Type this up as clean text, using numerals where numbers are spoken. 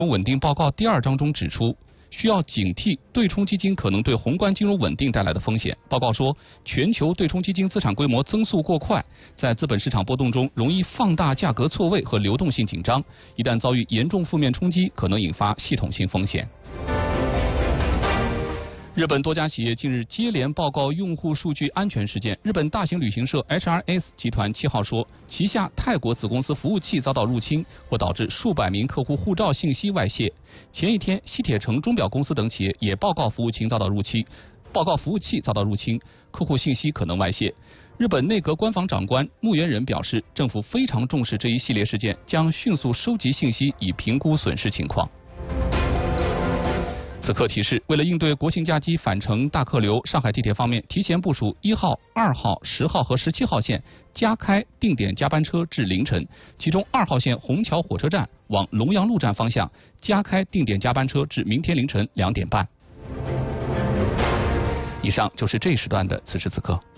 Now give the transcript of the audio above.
稳定报告第2章中指出，需要警惕对冲基金可能对宏观金融稳定带来的风险。报告说，全球对冲基金资产规模增速过快，在资本市场波动中容易放大价格错位和流动性紧张，一旦遭遇严重负面冲击，可能引发系统性风险。日本多家企业近日接连报告用户数据安全事件。日本大型旅行社 HRS 集团7号说，旗下泰国子公司服务器遭到入侵，或导致数百名客户护照信息外泄。前一天，西铁城钟表公司等企业也报告服务器遭到入侵，客户信息可能外泄。日本内阁官房长官木原人表示，政府非常重视这一系列事件，将迅速收集信息以评估损失情况。此刻提示，为了应对国庆假期返程大客流，上海地铁方面提前部署1号、2号、10号和17号线加开定点加班车至凌晨，其中2号线虹桥火车站往龙阳路站方向加开定点加班车至明天凌晨2点半。以上就是这一时段的此时此刻。